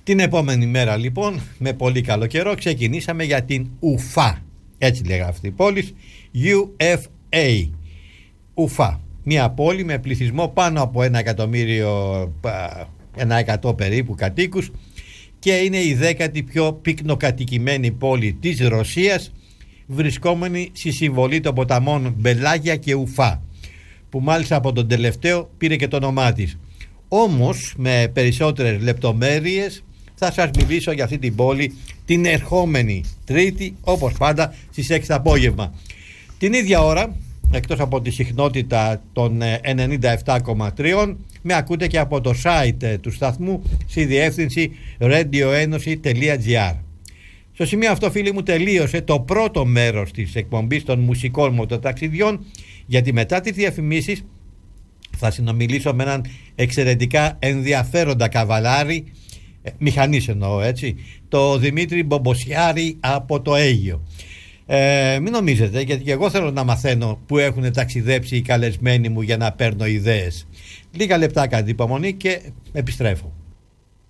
Την επόμενη μέρα λοιπόν, με πολύ καλό καιρό, ξεκινήσαμε για την Ουφά. Έτσι λέγα αυτή η πόλη, UFA. Ουφά. Μια πόλη με πληθυσμό πάνω από 1.100.000 περίπου κατοίκους και είναι η 10η πιο πυκνοκατοικημένη πόλη της Ρωσίας, βρισκόμενη στη συμβολή των ποταμών Μπελάγια και Ουφά, που μάλιστα από τον τελευταίο πήρε και το όνομά της. Όμως με περισσότερες λεπτομέρειες θα σας μιλήσω για αυτή την πόλη την ερχόμενη Τρίτη, όπως πάντα στις 6 το απόγευμα. Την ίδια ώρα, εκτός από τη συχνότητα των 97,3, με ακούτε και από το site του σταθμού στη διεύθυνση radioeноsi.gr. Στο σημείο αυτό, φίλοι μου, τελείωσε το πρώτο μέρος της εκπομπής των μουσικών μοτοταξιδιών, γιατί μετά τις διαφημίσεις θα συνομιλήσω με έναν εξαιρετικά ενδιαφέροντα καβαλάρι, μηχανής εννοώ, έτσι, το Δημήτρη Μπομποσιάρη από το Αίγυο. Μην νομίζετε, γιατί και εγώ θέλω να μαθαίνω που έχουν ταξιδέψει οι καλεσμένοι μου για να παίρνω ιδέες. Λίγα λεπτά κάτι υπομονή και επιστρέφω.